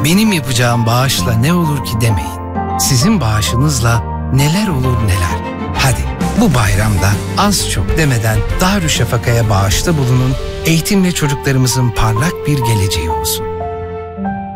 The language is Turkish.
benim yapacağım bağışla ne olur ki demeyin. Sizin bağışınızla neler olur neler. Hadi bu bayramda az çok demeden Darüşşafaka'ya bağışta bulunun, eğitimle çocuklarımızın parlak bir geleceği olsun.